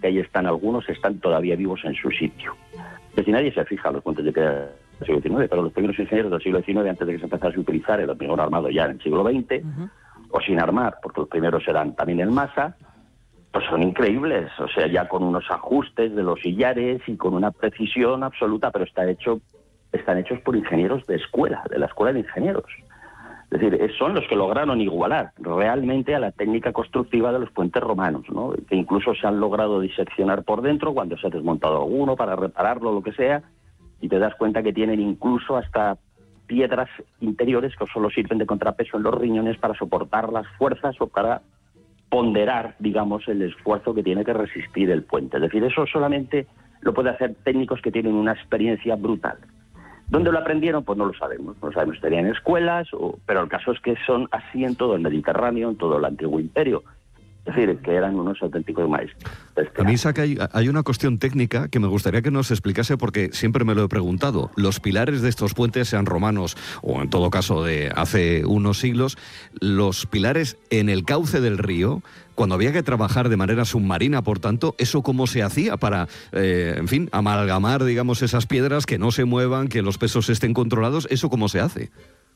que ahí están algunos, están todavía vivos en su sitio. Es decir, nadie se fija en los puentes de piedra del siglo XIX, pero los primeros ingenieros del siglo XIX, antes de que se empezase a utilizar el hormigón armado ya en el siglo XX, o sin armar, porque los primeros eran también en masa, pues son increíbles, o sea, ya con unos ajustes de los sillares y con una precisión absoluta, pero están hechos por ingenieros de la escuela de ingenieros. Es decir, son los que lograron igualar realmente a la técnica constructiva de los puentes romanos, ¿no? Que incluso se han logrado diseccionar por dentro cuando se ha desmontado alguno para repararlo, lo que sea, y te das cuenta que tienen incluso hasta piedras interiores que solo sirven de contrapeso en los riñones para soportar las fuerzas o para ponderar, digamos, el esfuerzo que tiene que resistir el puente. Es decir, eso solamente lo pueden hacer técnicos que tienen una experiencia brutal. ¿Dónde lo aprendieron? Pues no lo sabemos. No sabemos si estarían en escuelas, pero el caso es que son así en todo el Mediterráneo, en todo el antiguo imperio. Es decir, que eran unos auténticos maestros. A mí, Isaac, hay una cuestión técnica que me gustaría que nos explicase, porque siempre me lo he preguntado. Los pilares de estos puentes, sean romanos o en todo caso de hace unos siglos, los pilares en el cauce del río, cuando había que trabajar de manera submarina, por tanto, ¿eso cómo se hacía para, en fin, amalgamar, digamos, esas piedras, que no se muevan, que los pesos estén controlados? ¿Eso cómo se hace?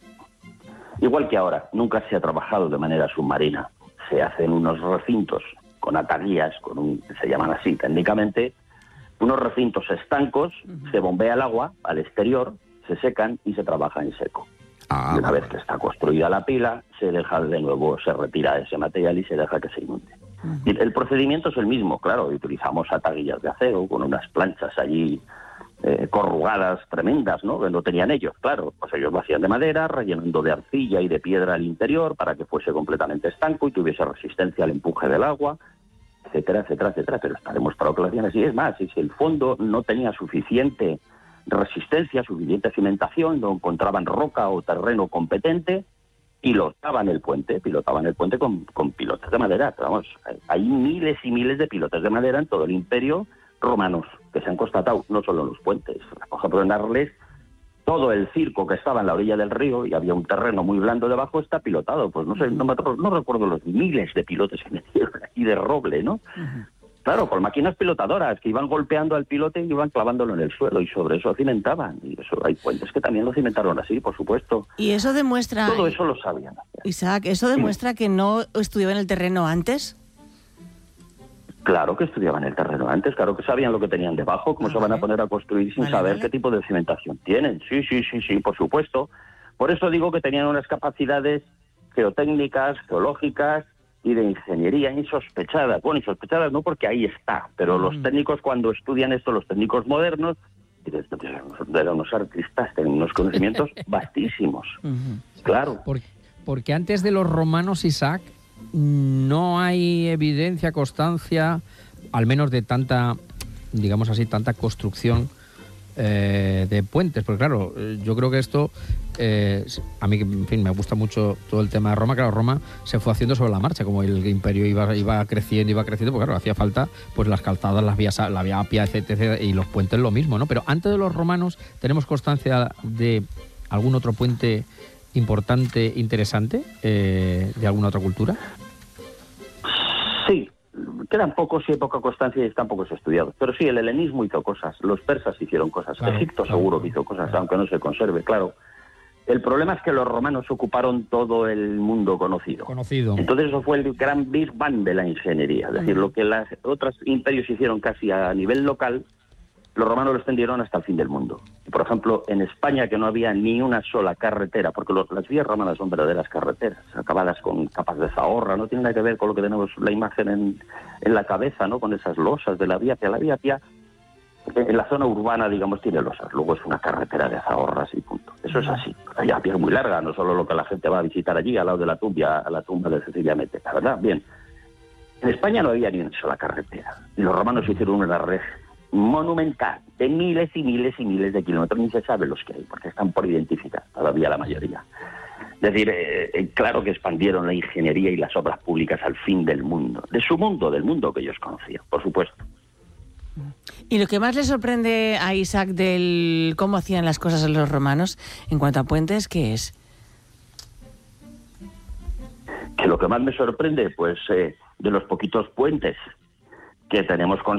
Igual que ahora, nunca se ha trabajado de manera submarina. Se hacen unos recintos con ataguías, se llaman así técnicamente, unos recintos estancos, se bombea el agua al exterior, se secan y se trabaja en seco. Y una vez que está construida la pila, se deja de nuevo, se retira ese material y se deja que se inunde. Y el procedimiento es el mismo, claro, utilizamos ataguillas de acero con unas planchas allí corrugadas tremendas, ¿no? Que no tenían ellos, claro. Pues ellos lo hacían de madera, rellenando de arcilla y de piedra al interior para que fuese completamente estanco y tuviese resistencia al empuje del agua, etcétera, etcétera, etcétera. Pero está demostrado que lo hacían así. Es más, si el fondo no tenía suficiente resistencia, suficiente cimentación, no encontraban roca o terreno competente, pilotaban el puente con pilotes de madera. Pero vamos, hay miles y miles de pilotes de madera en todo el imperio romanos que se han constatado, no solo en los puentes. Por ejemplo, en Arles, todo el circo que estaba en la orilla del río y había un terreno muy blando debajo está pilotado. Pues no sé, no recuerdo los miles de pilotes que metieron aquí de roble, ¿no? Claro, con máquinas pilotadoras que iban golpeando al pilote y iban clavándolo en el suelo y sobre eso cimentaban. Y eso hay puentes que también lo cimentaron así, por supuesto. Y eso demuestra... Todo eso lo sabían hacer. Isaac, ¿eso demuestra que no estudiaban el terreno antes? Claro que estudiaban el terreno antes, claro que sabían lo que tenían debajo, cómo se van a poner a construir sin saber qué tipo de cimentación tienen. Sí, por supuesto. Por eso digo que tenían unas capacidades geotécnicas, geológicas y de ingeniería insospechadas. Bueno, insospechadas no, porque ahí está, pero los técnicos cuando estudian esto, los técnicos modernos, eran unos artistas, tienen unos conocimientos vastísimos. Claro. Porque antes de los romanos, Isaac, no hay evidencia, constancia, al menos de tanta, digamos así, tanta construcción de puentes. Porque claro, yo creo que esto, a mí, en fin, me gusta mucho todo el tema de Roma. Claro, Roma se fue haciendo sobre la marcha, como el imperio iba creciendo, porque claro, hacía falta pues las calzadas, la vía Apia, etcétera, y los puentes lo mismo, ¿no? Pero antes de los romanos, ¿tenemos constancia de algún otro puente importante, interesante, de alguna otra cultura? Sí, quedan pocos y hay poca constancia y están pocos estudiados. Pero sí, el helenismo hizo cosas, los persas hicieron cosas, Egipto seguro que hizo cosas, aunque no se conserve, claro. El problema es que los romanos ocuparon todo el mundo conocido. Entonces eso fue el gran Big Bang de la ingeniería. Es decir, lo que los otros imperios hicieron casi a nivel local, los romanos lo extendieron hasta el fin del mundo. Por ejemplo, en España, que no había ni una sola carretera, porque las vías romanas son verdaderas carreteras, acabadas con capas de zahorra, no tiene nada que ver con lo que tenemos la imagen en la cabeza, ¿no? Con esas losas de la Vía Apia. La Vía Apia, en la zona urbana, digamos, tiene losas, luego es una carretera de zahorras y punto. Eso es así. La Vía Apia es muy larga, no solo lo que la gente va a visitar allí, al lado de la tumba de Cecilia Meteta, ¿verdad? Bien. En España no había ni una sola carretera, y los romanos hicieron una red monumental de miles y miles y miles de kilómetros, ni se sabe los que hay, porque están por identificar todavía la mayoría. Es decir, claro que expandieron la ingeniería y las obras públicas al fin del mundo, del mundo que ellos conocían, por supuesto. ¿Y lo que más le sorprende a Isaac del cómo hacían las cosas los romanos en cuanto a puentes, qué es? Que lo que más me sorprende, pues, de los poquitos puentes que tenemos